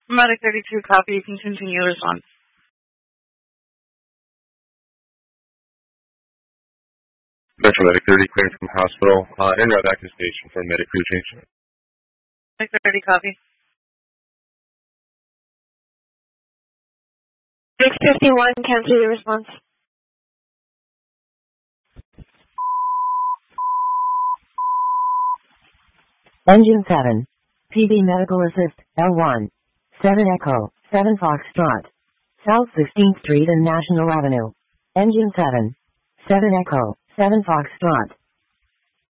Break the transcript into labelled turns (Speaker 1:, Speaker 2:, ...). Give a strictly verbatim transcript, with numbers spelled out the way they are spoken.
Speaker 1: Medic thirty-two, copy. You can continue the response.
Speaker 2: Metro Medic thirty, clearing from hospital. Uh, en route back to station for Medic crew change.
Speaker 1: Medic thirty, copy.
Speaker 3: six fifty-one, cancel your response.
Speaker 4: Engine seven. P B Medical Assist, L one. seven Echo, seven Foxtrot. South sixteenth Street and National Avenue. Engine seven. seven Echo, seven Foxtrot.